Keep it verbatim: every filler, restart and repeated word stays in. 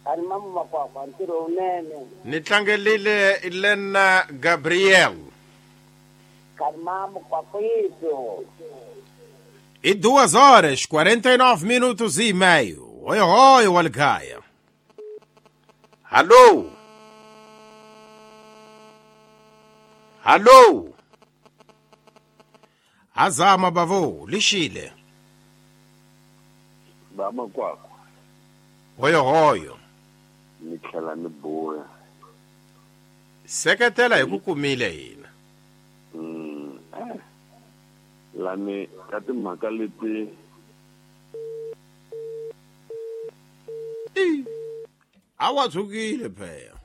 Ari mama makwakwa ntiro unene. Nitlangelile Elena Gabriel. Kari mama kwa kwizo. E duas horas, quarenta e nove minutos e meio. Oi, oi, Walgaia. Alô? Alô? Azama bavo, lishile. Bama kwakho. Hoyo hoyo. Nikhala nibuya. Seketela ikukumile yina. Mm. Eh. Lani kati mhaka leti Awathukile phela.